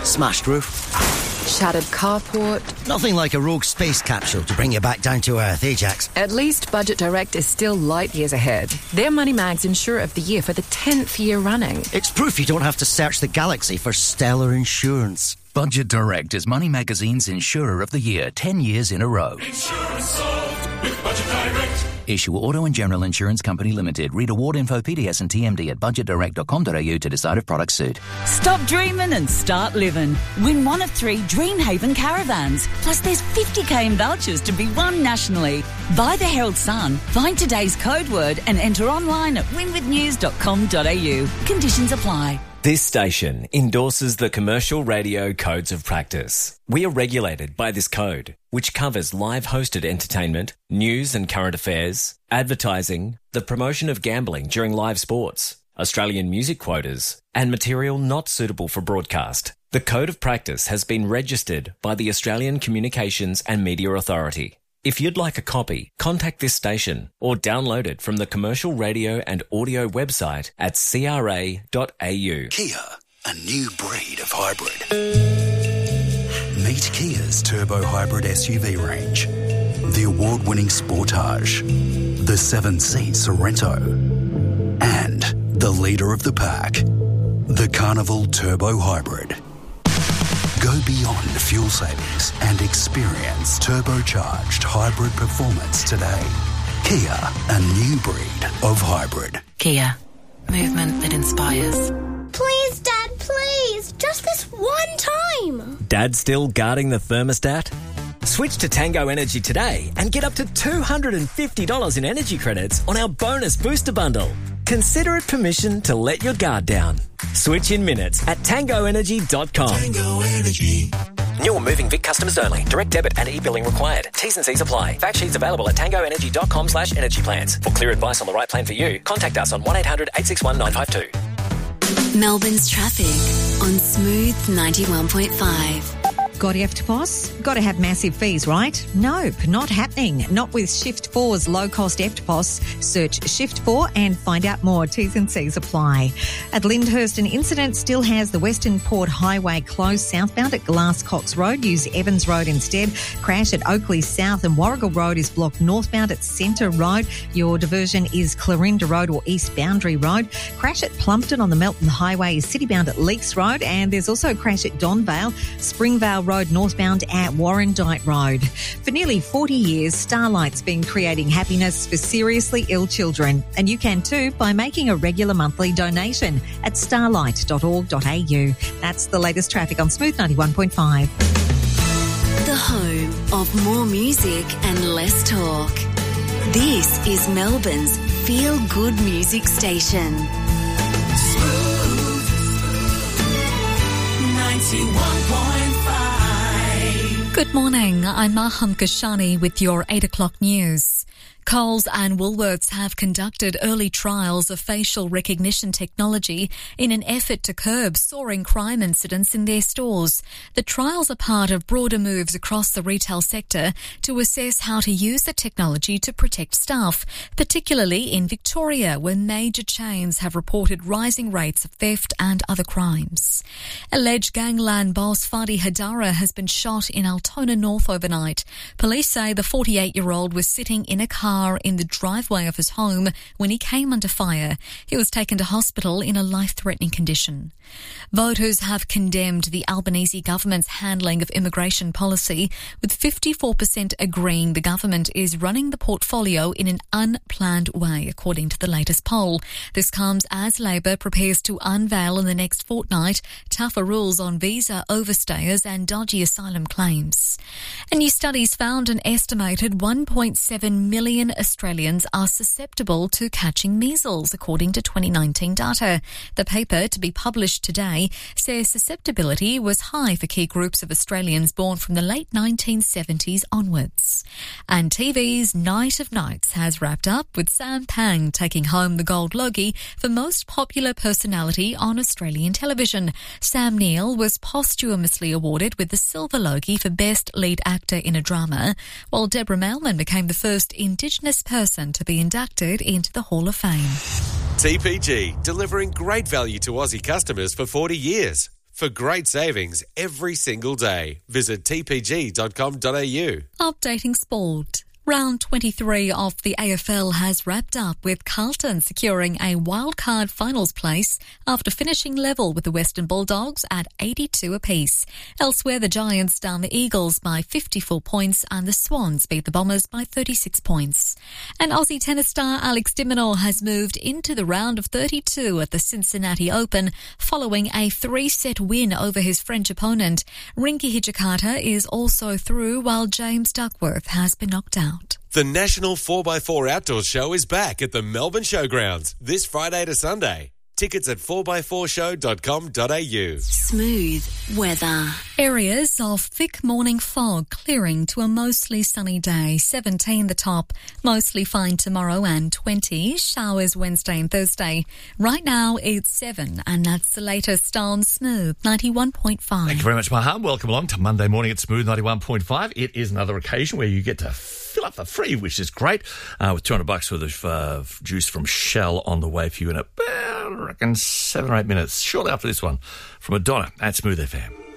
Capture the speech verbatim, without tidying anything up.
Smashed roof. Shattered carport. Nothing like a rogue space capsule to bring you back down to earth, Ajax. At least Budget Direct is still light years ahead. They're Moneymag's Insurer of the Year for the tenth year running. It's proof you don't have to search the galaxy for stellar insurance. Budget Direct is Money Magazine's Insurer of the Year ten years in a row. Insurance solved with Budget Direct. Issue Auto and General Insurance Company Limited. Read award info, P D S and T M D at budget direct dot com dot a u to decide if products suit. Stop dreaming and start living. Win one of three Dreamhaven caravans. Plus there's fifty k in vouchers to be won nationally. Buy the Herald Sun, find today's code word and enter online at win with news dot com dot a u. Conditions apply. This station endorses the Commercial Radio Codes of Practice. We are regulated by this code, which covers live hosted entertainment, news and current affairs, advertising, the promotion of gambling during live sports, Australian music quotas, and material not suitable for broadcast. The Code of Practice has been registered by the Australian Communications and Media Authority. If you'd like a copy, contact this station or download it from the Commercial Radio and Audio website at c r a dot a u. Kia, a new breed of hybrid. Meet Kia's turbo hybrid S U V range. The award-winning Sportage, the seven-seat Sorento, and the leader of the pack, the Carnival Turbo Hybrid. Go beyond fuel savings and experience turbocharged hybrid performance today. Kia, a new breed of hybrid. Kia, movement that inspires. Please, Dad, please. Just this one time. Dad still guarding the thermostat? Switch to Tango Energy today and get up to two hundred fifty dollars in energy credits on our bonus booster bundle. Consider it permission to let your guard down. Switch in minutes at tango energy dot com. Tango Energy. New or moving Vic customers only. Direct debit and e-billing required. T's and C's apply. Fact sheets available at tango energy dot com slash energy plans. For clear advice on the right plan for you, contact us on one eight hundred eight six one nine five two. Melbourne's traffic on Smooth ninety-one point five. Got E F T P O S? Got to have massive fees, right? Nope, not happening. Not with Shift four's low-cost E F T P O S. Search Shift four and find out more. T's and C's apply. At Lyndhurst, an incident still has the Western Port Highway closed southbound at Glasscox Road. Use Evans Road instead. Crash at Oakley South and Warrigal Road is blocked northbound at Centre Road. Your diversion is Clarinda Road or East Boundary Road. Crash at Plumpton on the Melton Highway is citybound at Leaks Road. And there's also a crash at Donvale, Springvale Road northbound at Warrandyte Road. For nearly forty years, Starlight's been creating happiness for seriously ill children. And you can too by making a regular monthly donation at starlight dot org dot a u. That's the latest traffic on Smooth ninety-one point five. The home of more music and less talk. This is Melbourne's feel-good music station. Smooth ninety-one point five. Good morning, I'm Maham Kashani with your eight o'clock news. Coles and Woolworths have conducted early trials of facial recognition technology in an effort to curb soaring crime incidents in their stores. The trials are part of broader moves across the retail sector to assess how to use the technology to protect staff, particularly in Victoria, where major chains have reported rising rates of theft and other crimes. Alleged gangland boss Fadi Hadara has been shot in Altona North overnight. Police say the forty-eight-year-old was sitting in a car in the driveway of his home when he came under fire. He was taken to hospital in a life-threatening condition. Voters have condemned the Albanese government's handling of immigration policy, with fifty-four percent agreeing the government is running the portfolio in an unplanned way, according to the latest poll. This comes as Labor prepares to unveil in the next fortnight tougher rules on visa overstayers and dodgy asylum claims. A new study's found an estimated one point seven million Australians are susceptible to catching measles, according to twenty nineteen data. The paper, to be published today, says susceptibility was high for key groups of Australians born from the late nineteen seventies onwards. And T V's Night of Nights has wrapped up with Sam Pang taking home the Gold Logie for most popular personality on Australian television. Sam Neill was posthumously awarded with the Silver Logie for Best Lead Actor in a Drama, while Deborah Mailman became the first Indigenous person to be inducted into the Hall of Fame. T P G, delivering great value to Aussie customers for forty years. For great savings every single day, visit t p g dot com dot a u. Updating sport. Round twenty-three of the A F L has wrapped up with Carlton securing a wildcard finals place after finishing level with the Western Bulldogs at eighty-two apiece. Elsewhere, the Giants down the Eagles by fifty-four points and the Swans beat the Bombers by thirty-six points. And Aussie tennis star Alex de Minaur has moved into the round of thirty-two at the Cincinnati Open following a three-set win over his French opponent. Rinky Hijikata is also through while James Duckworth has been knocked out. The National four by four Outdoor Show is back at the Melbourne Showgrounds this Friday to Sunday. Tickets at four by four show dot com dot a u. Smooth weather. Areas of thick morning fog clearing to a mostly sunny day. seventeen the top. Mostly fine tomorrow and twenty. Showers Wednesday and Thursday. Right now it's seven and that's the latest on Smooth ninety-one point five. Thank you very much, Maham. Welcome along to Monday morning at Smooth ninety-one point five. It is another occasion where you get to fill up for free, which is great, uh, with two hundred bucks worth of uh, juice from Shell on the way for you in about, I reckon, seven or eight minutes, shortly after this one, from Madonna at Smooth F M.